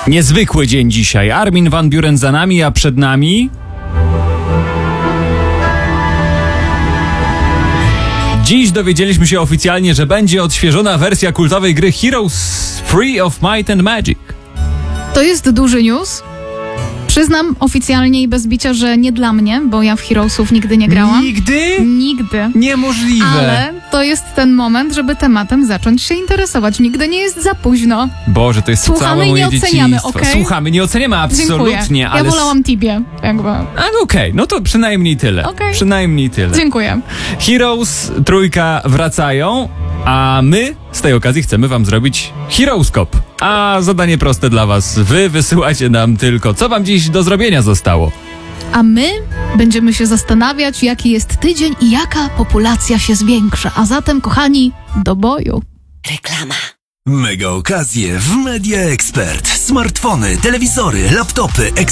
Niezwykły dzień dzisiaj. Armin van Buuren za nami, a przed nami... Dziś dowiedzieliśmy się oficjalnie, że będzie odświeżona wersja kultowej gry Heroes Free of Might and Magic. To jest duży news. Przyznam oficjalnie i bez bicia, że nie dla mnie, bo ja w Heroesów nigdy nie grałam. Nigdy? Nigdy. Niemożliwe. Ale to jest ten moment, żeby tematem zacząć się interesować. Nigdy nie jest za późno. Boże, to jest Słuchamy całe i moje nie oceniamy, dzieciństwo. okej? Słuchamy, nie oceniamy absolutnie, Dziękuję. ale... Ja wolałam Tibie, jakby. Okej, no to przynajmniej tyle. Okej. Przynajmniej tyle. Dziękuję. Heroes trójka wracają, a my z tej okazji chcemy wam zrobić Heroeskop. A zadanie proste dla was. Wy wysyłacie nam tylko, co wam dziś do zrobienia zostało. A my będziemy się zastanawiać, jaki jest tydzień i jaka populacja się zwiększa. A zatem, kochani, do boju. Reklama. Mega okazje w Media Expert. Smartfony, telewizory, laptopy,